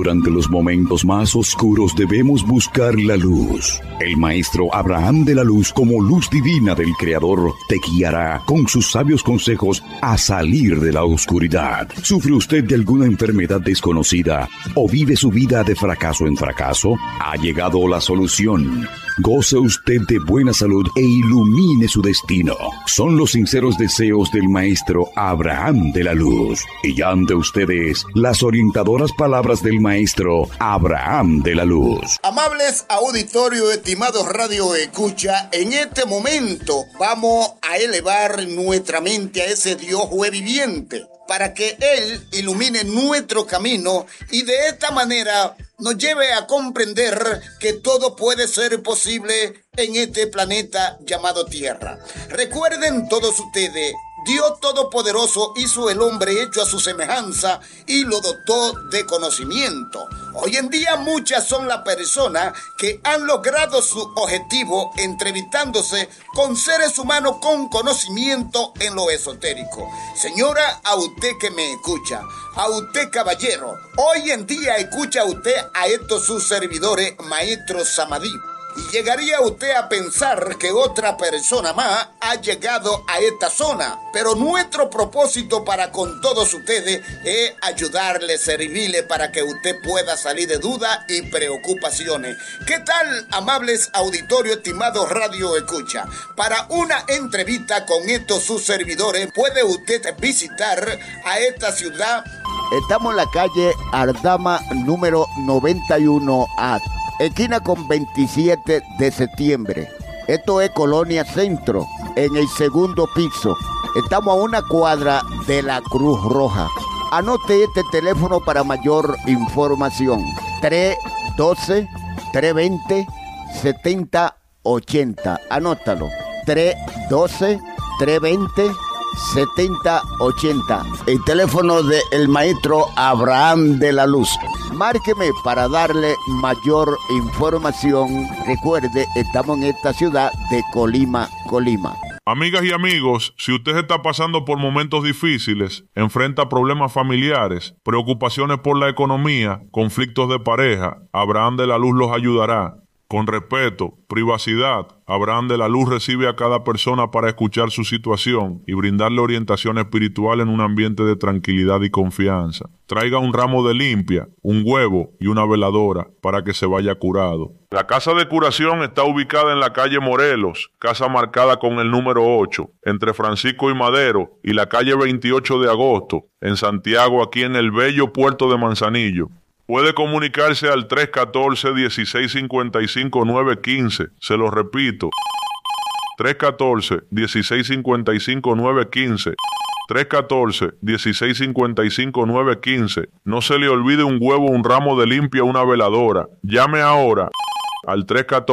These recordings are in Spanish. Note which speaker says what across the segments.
Speaker 1: Durante los momentos más oscuros debemos buscar la luz. El maestro Abraham de la Luz, como luz divina del Creador, te guiará con sus sabios consejos a salir de la oscuridad. ¿Sufre usted de alguna enfermedad desconocida o vive su vida de fracaso en fracaso? Ha llegado la solución. Goce usted de buena salud e ilumine su destino. Son los sinceros deseos del maestro Abraham de la Luz. Y ante ustedes, las orientadoras palabras del maestro Abraham de la Luz.
Speaker 2: Amables auditorio, estimados radio escucha, en este momento vamos a elevar nuestra mente a ese Dios viviente, para que Él ilumine nuestro camino y de esta manera nos lleve a comprender que todo puede ser posible en este planeta llamado Tierra. Recuerden todos ustedes, Dios Todopoderoso hizo el hombre hecho a su semejanza y lo dotó de conocimiento. Hoy en día muchas son las personas que han logrado su objetivo entrevistándose con seres humanos con conocimiento en lo esotérico. Señora, a usted que me escucha, a usted caballero, hoy en día escucha usted a estos sus servidores, maestros Samadí. Y llegaría usted a pensar que otra persona más ha llegado a esta zona. Pero nuestro propósito para con todos ustedes es ayudarle, servirle para que usted pueda salir de dudas y preocupaciones. ¿Qué tal, amables auditorios, estimados radio escucha? Para una entrevista con estos sus servidores, puede usted visitar a esta ciudad.
Speaker 3: Estamos en la calle Ardama número 91A. Esquina con 27 de septiembre. Esto es Colonia Centro, en el segundo piso. Estamos a una cuadra de la Cruz Roja. Anote este teléfono para mayor información. 312-320-7080. Anótalo. 312-320-7080. El teléfono del maestro Abraham de la Luz. Márqueme para darle mayor información. Recuerde, estamos en esta ciudad de Colima.
Speaker 4: Amigas y amigos, si usted está pasando por momentos difíciles, enfrenta problemas familiares, preocupaciones por la economía, conflictos de pareja, Abraham de la Luz los ayudará. Con respeto, privacidad, Abraham de la Luz recibe a cada persona para escuchar su situación y brindarle orientación espiritual en un ambiente de tranquilidad y confianza. Traiga un ramo de limpia, un huevo y una veladora para que se vaya curado. La casa de curación está ubicada en la calle Morelos, casa marcada con el número 8, entre Francisco y Madero y la calle 28 de agosto, en Santiago, aquí en el bello puerto de Manzanillo. Puede comunicarse al 314-1655-915. Se lo repito. 314-1655-915. 314-1655-915. No se le olvide un huevo, un ramo de limpia, una veladora. Llame ahora al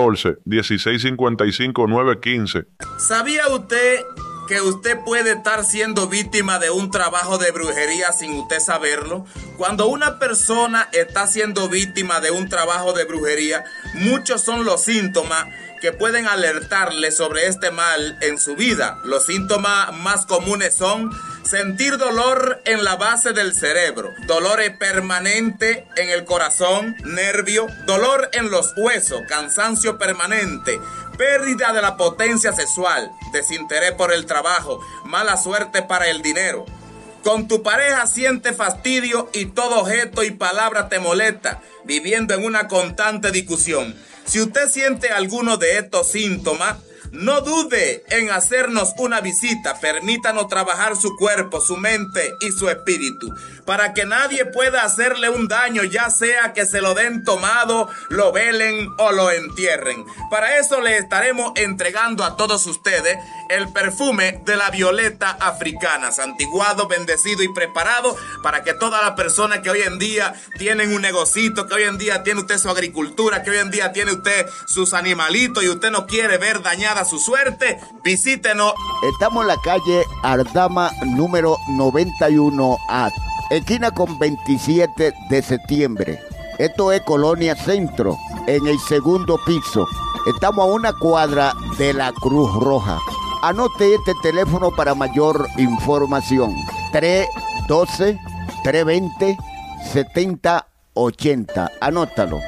Speaker 4: 314-1655-915.
Speaker 5: ¿Sabía usted que usted puede estar siendo víctima de un trabajo de brujería sin usted saberlo? Cuando una persona está siendo víctima de un trabajo de brujería, muchos son los síntomas que pueden alertarle sobre este mal en su vida. Los síntomas más comunes son sentir dolor en la base del cerebro, dolores permanentes en el corazón, nervio, dolor en los huesos, cansancio permanente, pérdida de la potencia sexual, desinterés por el trabajo, mala suerte para el dinero. Con tu pareja siente fastidio y todo objeto y palabra te molesta, viviendo en una constante discusión. Si usted siente alguno de estos síntomas, no dude en hacernos una visita. Permítanos trabajar su cuerpo, su mente y su espíritu, para que nadie pueda hacerle un daño, ya sea que se lo den tomado, lo velen o lo entierren. Para eso le estaremos entregando a todos ustedes el perfume de la violeta africana, santiguado, bendecido y preparado para que todas las personas que hoy en día tienen un negocito, que hoy en día tiene usted su agricultura, que hoy en día tiene usted sus animalitos y usted no quiere ver dañada su suerte, visítenos.
Speaker 3: Estamos en la calle Ardama número 91A, esquina con 27 de septiembre. Esto es Colonia Centro, en el segundo piso. Estamos a una cuadra de la Cruz Roja. Anote este teléfono para mayor información. 312-320-7080. 7080. Anótalo.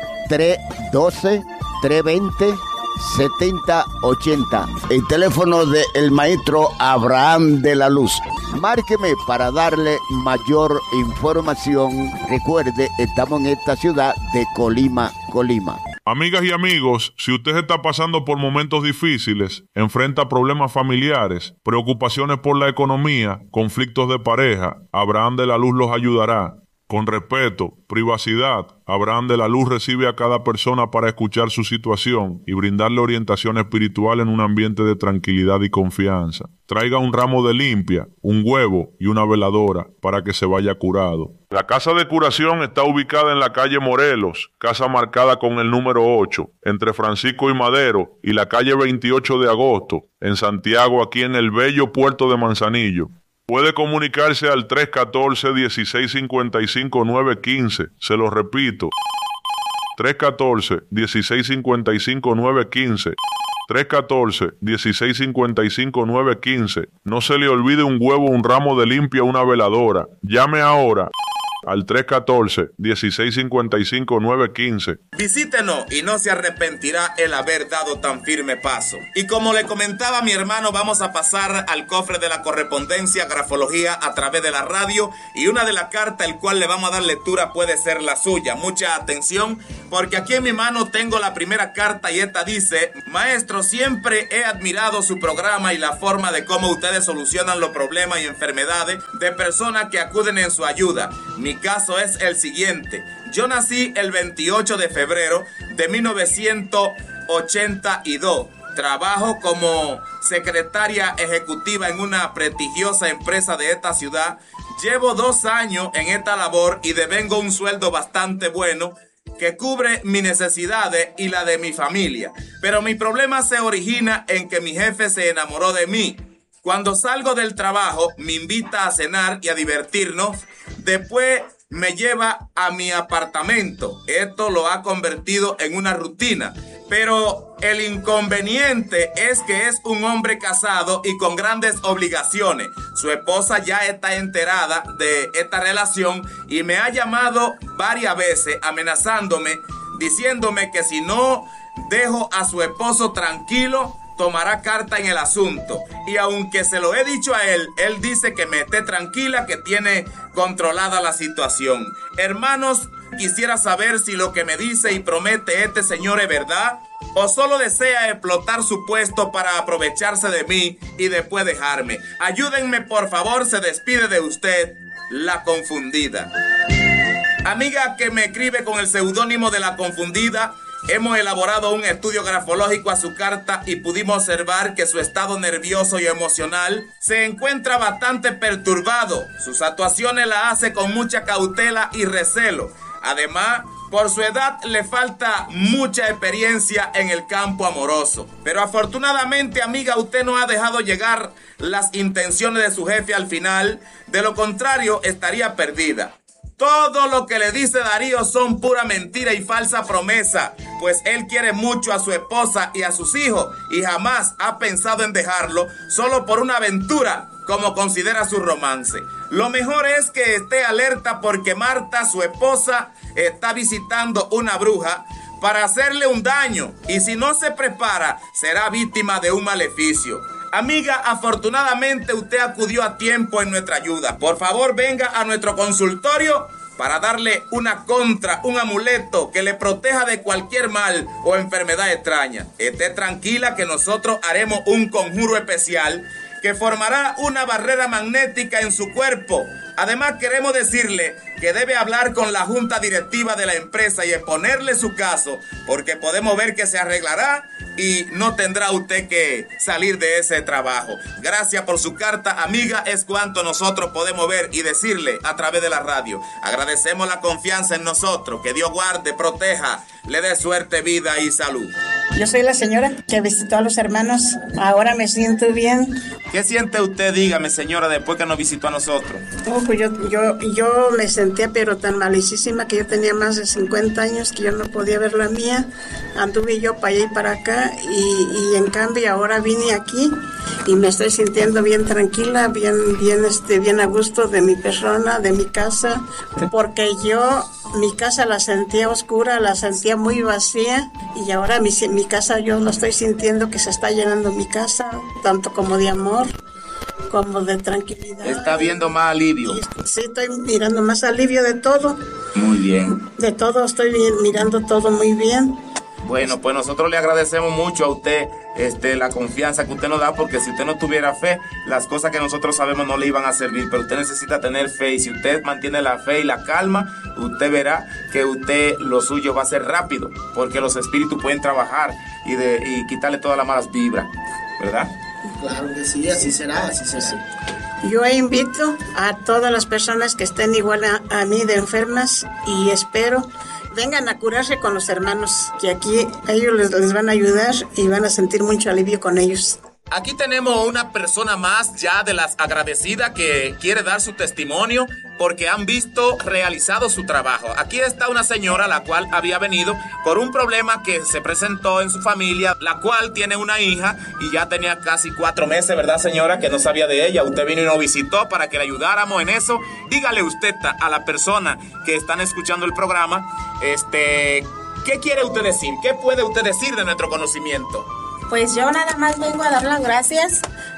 Speaker 3: 312-320-7080. El teléfono del maestro Abraham de la Luz. Márqueme para darle mayor información. Recuerde, estamos en esta ciudad de Colima.
Speaker 4: Amigas y amigos, si usted está pasando por momentos difíciles, enfrenta problemas familiares, preocupaciones por la economía, conflictos de pareja, Abraham de la Luz los ayudará. Con respeto, privacidad, Abraham de la Luz recibe a cada persona para escuchar su situación y brindarle orientación espiritual en un ambiente de tranquilidad y confianza. Traiga un ramo de limpia, un huevo y una veladora para que se vaya curado. La casa de curación está ubicada en la calle Morelos, casa marcada con el número 8, entre Francisco y Madero y la calle 28 de agosto, en Santiago, aquí en el bello puerto de Manzanillo. Puede comunicarse al 314-1655-915. Se lo repito. 314-1655-915. 314-1655-915. No se le olvide un huevo, un ramo de limpia, una veladora. Llame ahora al 314-1655-915.
Speaker 5: Visítenos y no se arrepentirá el haber dado tan firme paso. Y como le comentaba mi hermano, vamos a pasar al cofre de la correspondencia, grafología a través de la radio, y una de las cartas el cual le vamos a dar lectura puede ser la suya. Mucha atención, porque aquí en mi mano tengo la primera carta y esta dice: maestro, siempre he admirado su programa y la forma de cómo ustedes solucionan los problemas y enfermedades de personas que acuden en su ayuda. Mi caso es el siguiente. Yo nací el 28 de febrero de 1982. Trabajo como secretaria ejecutiva en una prestigiosa empresa de esta ciudad. Llevo 2 años en esta labor y devengo un sueldo bastante bueno que cubre mis necesidades y la de mi familia. Pero mi problema se origina en que mi jefe se enamoró de mí. Cuando salgo del trabajo, me invita a cenar y a divertirnos. Después me lleva a mi apartamento. Esto lo ha convertido en una rutina. Pero el inconveniente es que es un hombre casado y con grandes obligaciones. Su esposa ya está enterada de esta relación y me ha llamado varias veces amenazándome, diciéndome que si no dejo a su esposo tranquilo, tomará carta en el asunto. Y aunque se lo he dicho a él, él dice que me esté tranquila, que tiene controlada la situación. Hermanos, quisiera saber si lo que me dice y promete este señor es verdad, o solo desea explotar su puesto para aprovecharse de mí y después dejarme. Ayúdenme, por favor. Se despide de usted, La Confundida. Amiga que me escribe con el seudónimo de La Confundida, hemos elaborado un estudio grafológico a su carta y pudimos observar que su estado nervioso y emocional se encuentra bastante perturbado. Sus actuaciones la hace con mucha cautela y recelo. Además, por su edad le falta mucha experiencia en el campo amoroso. Pero afortunadamente, amiga, usted no ha dejado llegar las intenciones de su jefe al final. De lo contrario, estaría perdida. Todo lo que le dice Darío son pura mentira y falsa promesa, pues él quiere mucho a su esposa y a sus hijos y jamás ha pensado en dejarlo solo por una aventura, como considera su romance. Lo mejor es que esté alerta porque Marta, su esposa, está visitando una bruja para hacerle un daño y si no se prepara será víctima de un maleficio. Amiga, afortunadamente usted acudió a tiempo en nuestra ayuda. Por favor, venga a nuestro consultorio para darle una contra, un amuleto que le proteja de cualquier mal o enfermedad extraña. Esté tranquila que nosotros haremos un conjuro especial que formará una barrera magnética en su cuerpo. Además, queremos decirle que debe hablar con la junta directiva de la empresa y exponerle su caso, porque podemos ver que se arreglará y no tendrá usted que salir de ese trabajo. Gracias por su carta, amiga. Es cuanto nosotros podemos ver y decirle a través de la radio. Agradecemos la confianza en nosotros. Que Dios guarde, proteja, le dé suerte, vida y salud.
Speaker 6: Yo soy la señora que visitó a los hermanos. Ahora me siento bien.
Speaker 5: ¿Qué siente usted, dígame, señora, después que nos visitó a nosotros?
Speaker 6: Pues yo me sentía pero tan malicísima que yo tenía más de 50 años que yo no podía ver la mía. Anduve yo para allá y para acá y en cambio ahora vine aquí y me estoy sintiendo bien tranquila, bien a gusto de mi persona, de mi casa, porque yo mi casa la sentía oscura, la sentía muy vacía, y ahora mi casa yo lo estoy sintiendo que se está llenando mi casa, tanto como de amor, como de tranquilidad.
Speaker 5: ¿Está viendo más alivio?
Speaker 6: Sí, estoy mirando más alivio de todo.
Speaker 5: Muy bien.
Speaker 6: De todo, estoy mirando todo muy bien.
Speaker 5: Bueno, pues nosotros le agradecemos mucho a usted la confianza que usted nos da, porque si usted no tuviera fe, las cosas que nosotros sabemos no le iban a servir, pero usted necesita tener fe, y si usted mantiene la fe y la calma, usted verá que lo suyo va a ser rápido, porque los espíritus pueden trabajar y quitarle todas las malas vibras, ¿verdad?
Speaker 7: Claro que sí, así será, así será.
Speaker 6: Yo invito a todas las personas que estén igual a mí de enfermas, y espero vengan a curarse con los hermanos, que aquí ellos les van a ayudar y van a sentir mucho alivio con ellos.
Speaker 5: Aquí tenemos una persona más ya de las agradecidas que quiere dar su testimonio porque han visto realizado su trabajo. Aquí está una señora la cual había venido por un problema que se presentó en su familia, la cual tiene una hija y ya tenía casi 4 meses, ¿verdad, señora? Que no sabía de ella. Usted vino y nos visitó para que le ayudáramos en eso. Dígale usted a la persona que están escuchando el programa, ¿qué quiere usted decir? ¿Qué puede usted decir de nuestro conocimiento?
Speaker 8: Pues yo nada más vengo a dar las gracias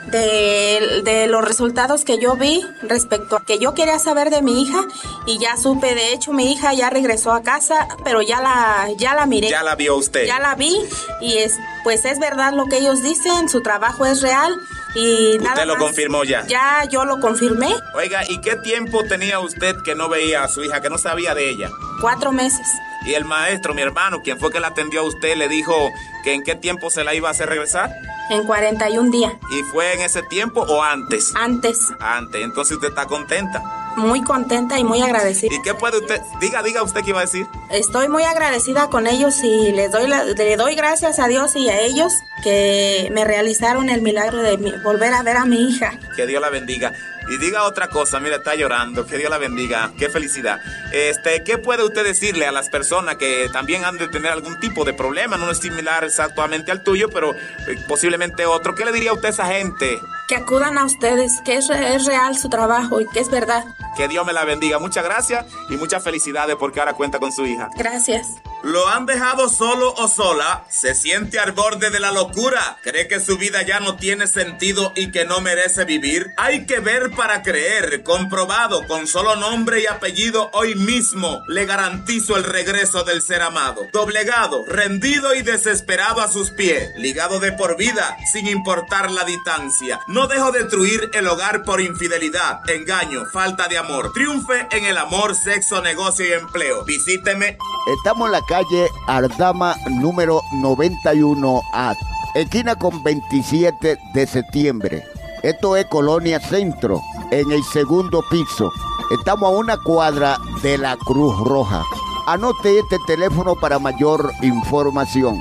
Speaker 8: de los resultados que yo vi respecto a que yo quería saber de mi hija, y ya supe. De hecho, mi hija ya regresó a casa, pero ya la miré.
Speaker 5: ¿Ya la vio usted?
Speaker 8: Ya la vi, y pues es verdad lo que ellos dicen, su trabajo es real. Y nada
Speaker 5: ¿Usted lo
Speaker 8: más,
Speaker 5: confirmó ya?
Speaker 8: Ya yo lo confirmé.
Speaker 5: Oiga, ¿y qué tiempo tenía usted que no veía a su hija, que no sabía de ella?
Speaker 8: 4 meses.
Speaker 5: Y el maestro, mi hermano, quien fue que la atendió a usted, le dijo que en qué tiempo se la iba a hacer regresar.
Speaker 8: En 41 días.
Speaker 5: ¿Y fue en ese tiempo o antes?
Speaker 8: Antes.
Speaker 5: Antes. Entonces usted está contenta.
Speaker 8: Muy contenta y muy agradecida.
Speaker 5: ¿Y qué puede usted? Diga usted qué iba a decir.
Speaker 8: Estoy muy agradecida con ellos y le doy gracias a Dios y a ellos que me realizaron el milagro de volver a ver a mi hija.
Speaker 5: Que Dios la bendiga. Y diga otra cosa, mira, está llorando, que Dios la bendiga, qué felicidad. ¿Qué puede usted decirle a las personas que también han de tener algún tipo de problema? No es similar exactamente al tuyo, pero posiblemente otro. ¿Qué le diría usted a esa gente?
Speaker 8: Que acudan a ustedes, que es real su trabajo y que es verdad.
Speaker 5: Que Dios me la bendiga. Muchas gracias y muchas felicidades porque ahora cuenta con su hija.
Speaker 8: Gracias.
Speaker 5: ¿Lo han dejado solo o sola? ¿Se siente al borde de la locura? ¿Cree que su vida ya no tiene sentido y que no merece vivir? Hay que ver para creer. Comprobado con solo nombre y apellido hoy mismo. Le garantizo el regreso del ser amado. Doblegado, rendido y desesperado a sus pies. Ligado de por vida, sin importar la distancia. No dejo destruir el hogar por infidelidad, engaño, falta de amor. Triunfe en el amor, sexo, negocio y empleo. Visíteme.
Speaker 3: Estamos en la calle Ardama número 91A, esquina con 27 de septiembre. Esto es Colonia Centro, en el segundo piso. Estamos a una cuadra de la Cruz Roja. Anote este teléfono para mayor información.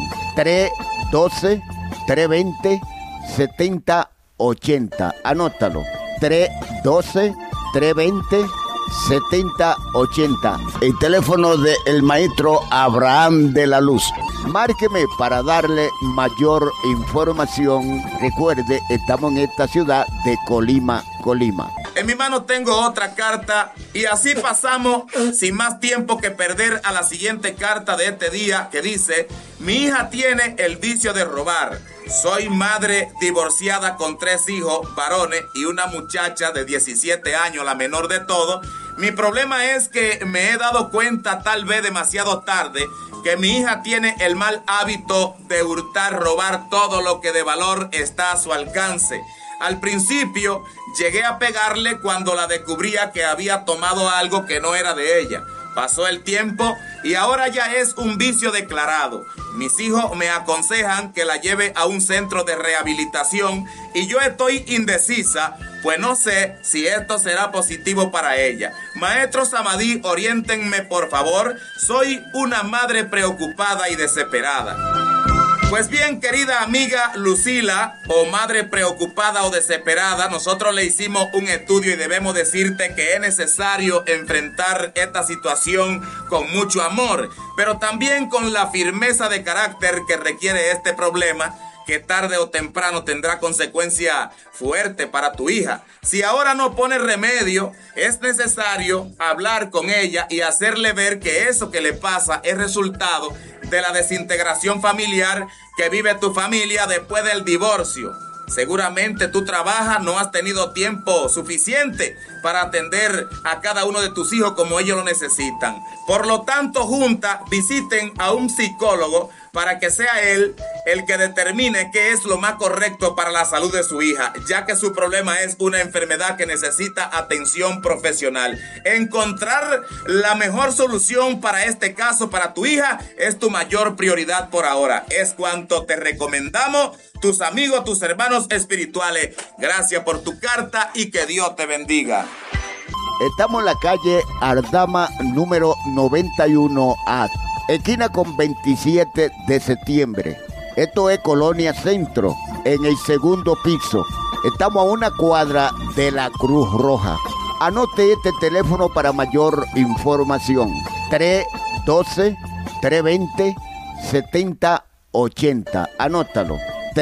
Speaker 3: 312-320-7080. Anótalo. 312-320-7080. El teléfono del maestro Abraham de la Luz. Márqueme para darle mayor información. Recuerde, estamos en esta ciudad de Colima.
Speaker 5: En mi mano tengo otra carta y así pasamos sin más tiempo que perder a la siguiente carta de este día, que dice: mi hija tiene el vicio de robar. Soy madre divorciada con 3 hijos varones y una muchacha de 17 años, la menor de todo. Mi problema es que me he dado cuenta, tal vez demasiado tarde, que mi hija tiene el mal hábito de hurtar, robar todo lo que de valor está a su alcance. Al principio llegué a pegarle cuando la descubría que había tomado algo que no era de ella. Pasó el tiempo y ahora ya es un vicio declarado. Mis hijos me aconsejan que la lleve a un centro de rehabilitación y yo estoy indecisa, pues no sé si esto será positivo para ella. Maestro Samadí, oriéntenme por favor. Soy una madre preocupada y desesperada. Pues bien, querida amiga Lucila, o madre preocupada o desesperada, nosotros le hicimos un estudio y debemos decirte que es necesario enfrentar esta situación con mucho amor, pero también con la firmeza de carácter que requiere este problema, que tarde o temprano tendrá consecuencia fuerte para tu hija. Si ahora no pone remedio, es necesario hablar con ella y hacerle ver que eso que le pasa es resultado de la desintegración familiar que vive tu familia después del divorcio. Seguramente tú trabajas, no has tenido tiempo suficiente para atender a cada uno de tus hijos como ellos lo necesitan. Por lo tanto, juntas, visiten a un psicólogo para que sea él el que determine qué es lo más correcto para la salud de su hija, ya que su problema es una enfermedad que necesita atención profesional. Encontrar la mejor solución para este caso, para tu hija, es tu mayor prioridad por ahora. Es cuanto te recomendamos, tus amigos, tus hermanos espirituales. Gracias por tu carta y que Dios te bendiga.
Speaker 3: Estamos en la calle Ardama número 91A, esquina con 27 de septiembre. Esto es Colonia Centro, en el segundo piso. Estamos a una cuadra de la Cruz Roja. Anote este teléfono para mayor información. 312-320-7080. Anótalo.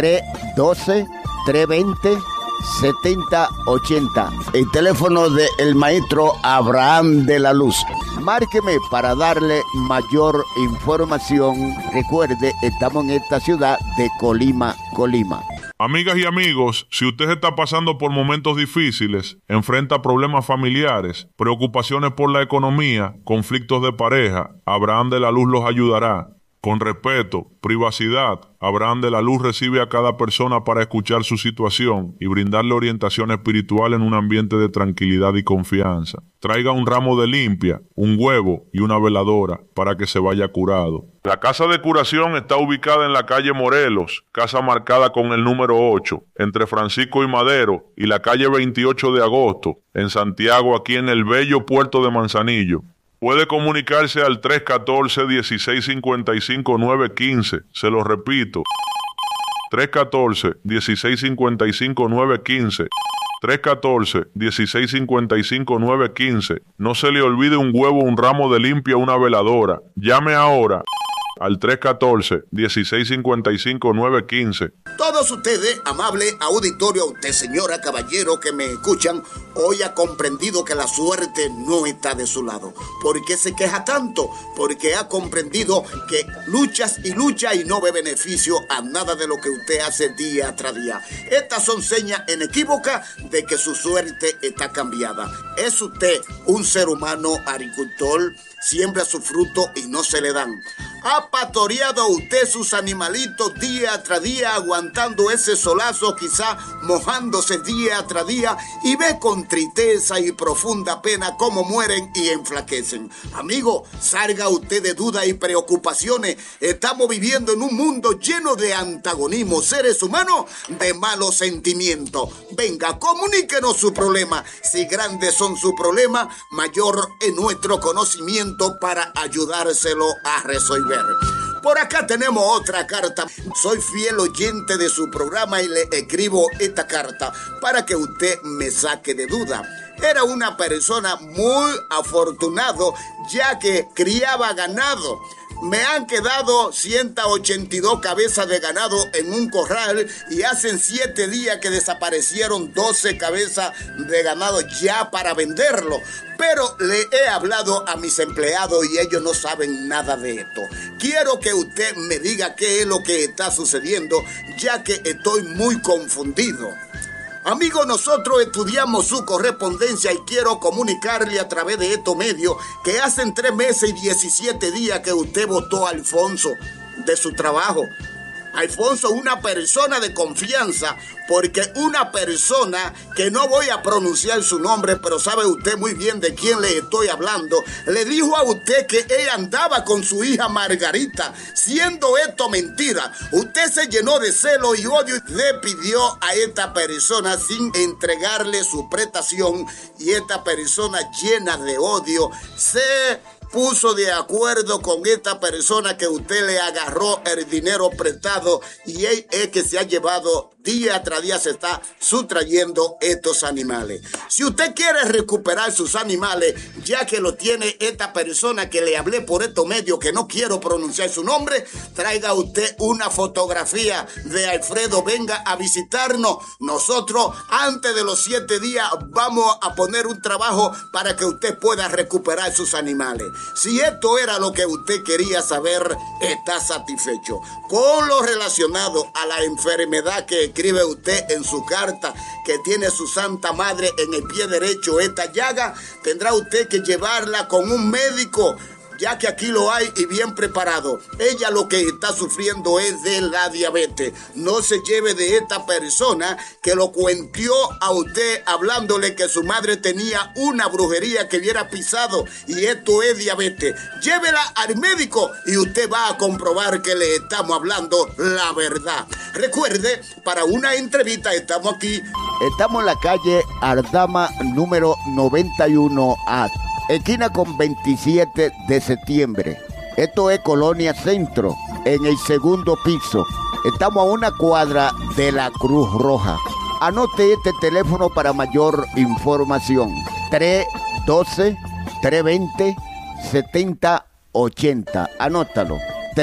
Speaker 3: 312-320-7080. El teléfono del maestro Abraham de la Luz. Márqueme para darle mayor información. Recuerde, estamos en esta ciudad de Colima.
Speaker 4: Amigas y amigos, si usted está pasando por momentos difíciles, enfrenta problemas familiares, preocupaciones por la economía, conflictos de pareja, Abraham de la Luz los ayudará. Con respeto, privacidad, Abraham de la Luz recibe a cada persona para escuchar su situación y brindarle orientación espiritual en un ambiente de tranquilidad y confianza. Traiga un ramo de limpia, un huevo y una veladora para que se vaya curado. La casa de curación está ubicada en la calle Morelos, casa marcada con el número 8, entre Francisco y Madero y la calle 28 de agosto, en Santiago, aquí en el bello puerto de Manzanillo. Puede comunicarse al 314-1655-915. Se lo repito. 314-1655-915. 314-1655-915. No se le olvide un huevo, un ramo de limpia, una veladora. Llame ahora al 314-1655-915.
Speaker 2: Todos ustedes, amable auditorio, usted señora, caballero que me escuchan, hoy ha comprendido que la suerte no está de su lado. ¿Por qué se queja tanto? Porque ha comprendido que luchas y no ve beneficio a nada de lo que usted hace día tras día. Estas son señas inequívocas de que su suerte está cambiada. ¿Es usted un ser humano agricultor? Siembra su fruto y no se le dan. ¿Ha pastoreado usted sus animalitos día tras día, aguantando ese solazo, quizá mojándose día tras día, y ve con tristeza y profunda pena cómo mueren y enflaquecen? Amigo, salga usted de dudas y preocupaciones. Estamos viviendo en un mundo lleno de antagonismo, seres humanos de malos sentimientos. Venga, comuníquenos su problema. Si grandes son sus problemas, mayor es nuestro conocimiento para ayudárselo a resolver. Por acá tenemos otra carta. Soy fiel oyente de su programa y le escribo esta carta para que usted me saque de duda. Era una persona muy afortunado ya que criaba ganado. Me han quedado 182 cabezas de ganado en un corral y hacen 7 días que desaparecieron 12 cabezas de ganado ya para venderlo. Pero le he hablado a mis empleados y ellos no saben nada de esto. Quiero que usted me diga qué es lo que está sucediendo, ya que estoy muy confundido. Amigos, nosotros estudiamos su correspondencia y quiero comunicarle a través de estos medios que hacen 3 meses y 17 días que usted votó a Alfonso de su trabajo. Alfonso, una persona de confianza, porque una persona que no voy a pronunciar su nombre, pero sabe usted muy bien de quién le estoy hablando, le dijo a usted que ella andaba con su hija Margarita, siendo esto mentira. Usted se llenó de celo y odio y le pidió a esta persona sin entregarle su prestación, y esta persona llena de odio se puso de acuerdo con esta persona que usted le agarró el dinero prestado, y él es que se ha llevado día tras día se está sustrayendo estos animales. Si usted quiere recuperar sus animales, ya que lo tiene esta persona que le hablé por estos medios, que no quiero pronunciar su nombre, traiga usted una fotografía de Alfredo, venga a visitarnos. Nosotros antes de los 7 días vamos a poner un trabajo para que usted pueda recuperar sus animales. Si esto era lo que usted quería saber, está satisfecho. Con lo relacionado a la enfermedad que escribe usted en su carta, que tiene su Santa Madre en el pie derecho, esta llaga, tendrá usted que llevarla con un médico, ya que aquí lo hay y bien preparado. Ella lo que está sufriendo es de la diabetes. No se lleve de esta persona que lo cuentió a usted hablándole que su madre tenía una brujería que hubiera pisado y esto es diabetes. Llévela al médico y usted va a comprobar que le estamos hablando la verdad. Recuerde, para una entrevista estamos aquí.
Speaker 3: Estamos en la calle Aldama número 91A. Esquina con 27 de septiembre. Esto es Colonia Centro, en el segundo piso. Estamos a una cuadra de la Cruz Roja. Anote este teléfono para mayor información. 312-320-7080. Anótalo.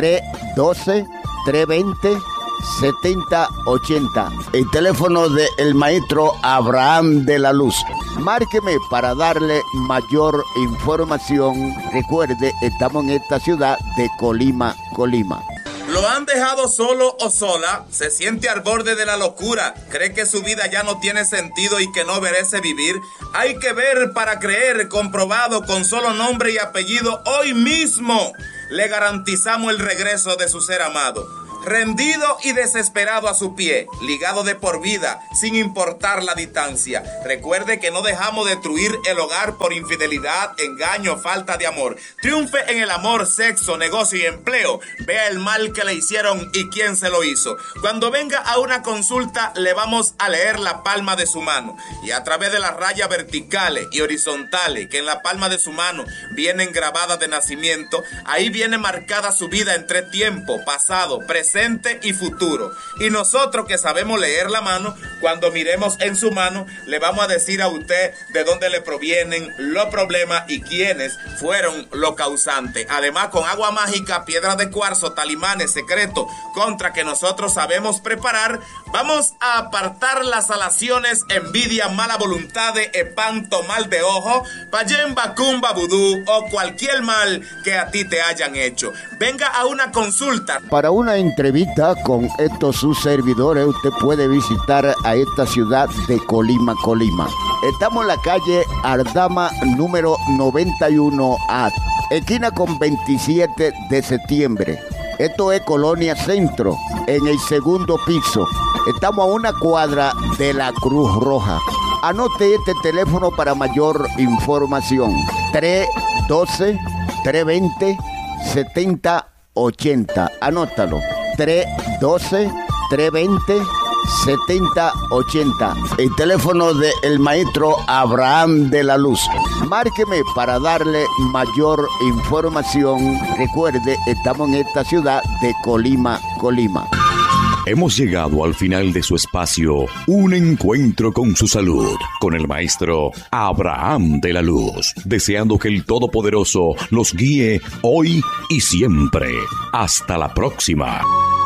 Speaker 3: 312-320-7080. El teléfono del maestro Abraham de la Luz. Márqueme para darle mayor información. Recuerde, estamos en esta ciudad de Colima.
Speaker 5: ¿Lo han dejado solo o sola? ¿Se siente al borde de la locura? ¿Cree que su vida ya no tiene sentido y que no merece vivir? Hay que ver para creer, comprobado con solo nombre y apellido. Hoy mismo le garantizamos el regreso de su ser amado. Rendido y desesperado a su pie, ligado de por vida, sin importar la distancia. Recuerde que no dejamos destruir el hogar por infidelidad, engaño, falta de amor. Triunfe en el amor, sexo, negocio y empleo. Vea el mal que le hicieron y quién se lo hizo. Cuando venga a una consulta, le vamos a leer la palma de su mano. Y a través de las rayas verticales y horizontales que en la palma de su mano vienen grabadas de nacimiento, ahí viene marcada su vida en 3 tiempos: pasado, presente y futuro. Y nosotros que sabemos leer la mano, cuando miremos en su mano, le vamos a decir a usted de dónde le provienen los problemas y quiénes fueron los causantes. Además, con agua mágica, piedras de cuarzo, talimanes secretos contra que nosotros sabemos preparar, vamos a apartar las alaciones, envidia, mala voluntad, espanto, mal de ojo, payemba, cumba, vudú o cualquier mal que a ti te hayan hecho. Venga a una consulta.
Speaker 3: Para una entrevista con estos sus servidores, usted puede visitar a esta ciudad de Colima. Estamos en la calle Aldama número 91A, esquina con 27 de septiembre. Esto es Colonia Centro, en el segundo piso. Estamos a una cuadra de la Cruz Roja. Anote este teléfono para mayor información. 312-320-7080. Anótalo. 312-320-7080. El teléfono del maestro Abraham de la Luz. Márqueme para darle mayor información. Recuerde, estamos en esta ciudad de Colima.
Speaker 1: Hemos llegado al final de su espacio, Un Encuentro con su Salud, con el maestro Abraham de la Luz, deseando que el Todopoderoso los guíe hoy y siempre. Hasta la próxima.